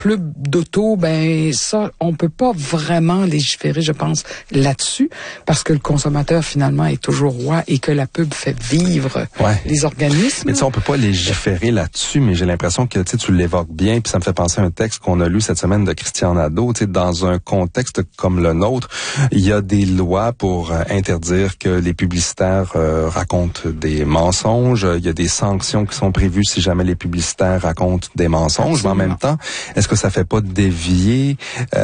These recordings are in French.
pub d'auto, ben ça, on peut pas vraiment légiférer, je pense, là-dessus, parce que le consommateur, finalement, est toujours roi et que la pub fait vivre les organismes. Mais tu sais, on peut pas légiférer là-dessus, mais j'ai l'impression que tu l'évoques bien, puis ça me fait penser à un texte qu'on a lu cette semaine de Christian Nadeau. Tu sais, dans un contexte comme le nôtre, il y a des lois pour interdire que les publicitaires racontent des mensonges. Il y a des sanctions qui sont prévues si jamais les publicitaires racontent des mensonges. Absolument. Mais en même temps, est-ce que ça fait pas dévier,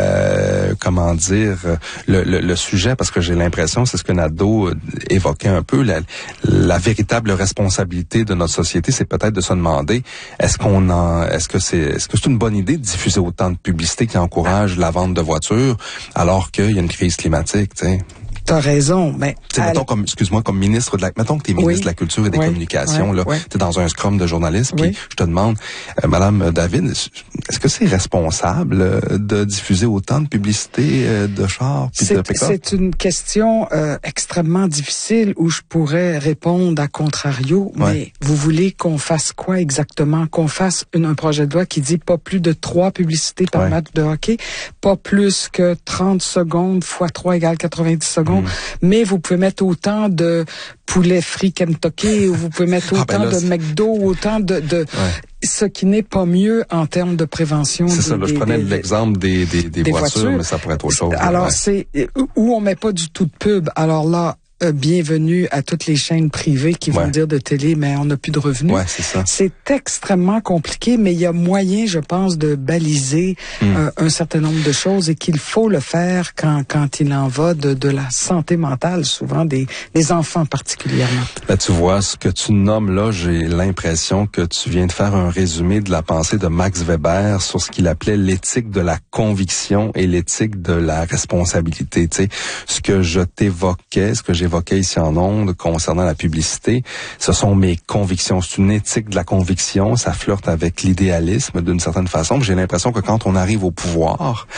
le sujet? Parce que j'ai l'impression, c'est ce que Nadeau évoquait un peu, la véritable responsabilité de notre société, c'est peut-être de se demander, est-ce que c'est une bonne idée de diffuser autant de publicité qui encourage la vente de voitures alors qu'il y a une crise climatique, tu sais? T'as raison, mais... mettons comme ministre mettons que t'es ministre de la Culture et des Communications, t'es dans un scrum de journalistes, puis je te demande, Madame David, est-ce que c'est responsable de diffuser autant de publicité de chars puis de pick-up? C'est une question extrêmement difficile où je pourrais répondre à contrario, mais vous voulez qu'on fasse quoi exactement? Qu'on fasse un projet de loi qui dit pas plus de 3 publicités par match de hockey, pas plus que 30 secondes fois 3 égale 90 secondes, mais vous pouvez mettre autant de poulet frit Kentucky, ou vous pouvez mettre autant de McDo, autant de ce qui n'est pas mieux en termes de prévention. C'est ça, je prenais l'exemple des voitures, mais ça pourrait être autre chose. Alors, c'est où on met pas du tout de pub. Alors là, bienvenue à toutes les chaînes privées qui vont dire de télé, mais on n'a plus de revenus. C'est ça. C'est extrêmement compliqué, mais il y a moyen, je pense, de baliser un certain nombre de choses et qu'il faut le faire quand il en va de la santé mentale, souvent des enfants particulièrement. Ben, tu vois, ce que tu nommes là, j'ai l'impression que tu viens de faire un résumé de la pensée de Max Weber sur ce qu'il appelait l'éthique de la conviction et l'éthique de la responsabilité. Tu sais, ce que j'évoquais ici en ondes concernant la publicité, ce sont mes convictions. C'est une éthique de la conviction, ça flirte avec l'idéalisme d'une certaine façon. J'ai l'impression que quand on arrive au pouvoir,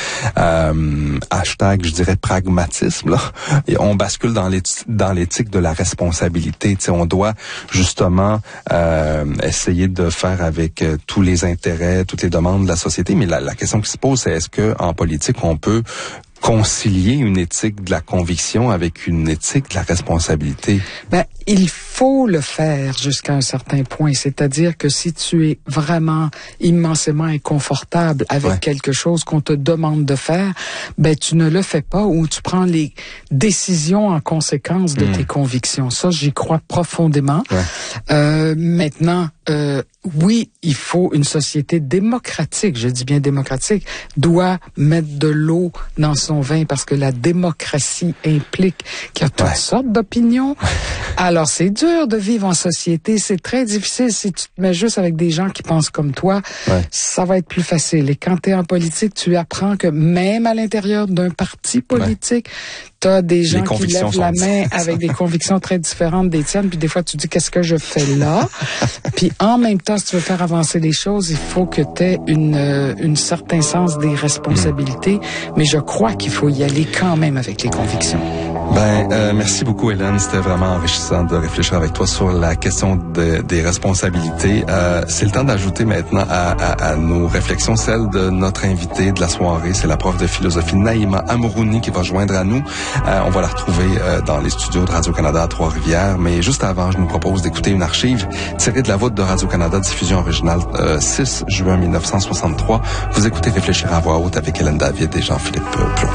hashtag, je dirais pragmatisme, là, et on bascule dans l'éthique de la responsabilité. Tu sais, on doit justement essayer de faire avec tous les intérêts, toutes les demandes de la société. Mais la question qui se pose, c'est est-ce que en politique on peut concilier une éthique de la conviction avec une éthique de la responsabilité? Ben, il faut le faire jusqu'à un certain point. C'est-à-dire que si tu es vraiment immensément inconfortable avec quelque chose qu'on te demande de faire, ben, tu ne le fais pas ou tu prends les décisions en conséquence de tes convictions. Ça, j'y crois profondément. Maintenant, oui, il faut une société démocratique, je dis bien démocratique, doit mettre de l'eau dans son vin parce que la démocratie implique qu'il y a toutes sortes d'opinions. Alors, c'est dur de vivre en société, c'est très difficile si tu te mets juste avec des gens qui pensent comme toi, ça va être plus facile. Et quand tu es en politique, tu apprends que même à l'intérieur d'un parti politique, t'as des gens qui lèvent la main avec des convictions très différentes des tiennes, puis des fois tu dis qu'est-ce que je fais là? Puis en même temps, si tu veux faire avancer les choses, il faut que tu aies une certain sens des responsabilités, mais je crois qu'il faut y aller quand même avec les convictions. Merci beaucoup Hélène, c'était vraiment enrichissant de réfléchir avec toi sur la question des responsabilités. C'est le temps d'ajouter maintenant à nos réflexions celle de notre invitée de la soirée, c'est la prof de philosophie Naïma Amourouni qui va joindre à nous. On va la retrouver dans les studios de Radio-Canada à Trois-Rivières, mais juste avant, je nous propose d'écouter une archive tirée de la voûte de Radio-Canada, diffusion originale 6 juin 1963. Vous écoutez Réfléchir à voix haute avec Hélène David et Jean-Philippe Plot.